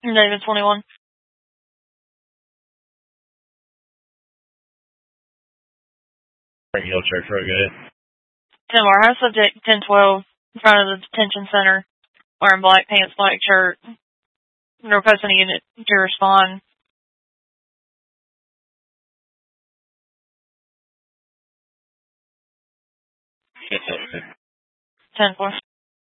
David 21. Hill Church Road, go ahead. 10 Warehouse subject 1012 in front of the detention center, wearing black pants, black shirt. Requesting a unit to respond. Yes, sir. 10-4.